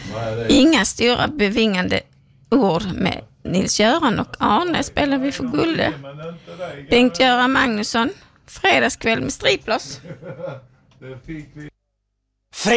Inga stora bevingande ord med Nils-Göran och Arne spelar vi för Gulle. Bengt-Göran Magnusson, fredagskväll med striplers. Det fick vi